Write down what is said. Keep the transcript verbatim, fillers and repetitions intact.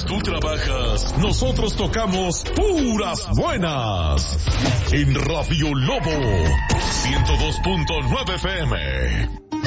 tú trabajas, nosotros tocamos puras buenas. En Radio Lobo, ciento dos punto nueve F M.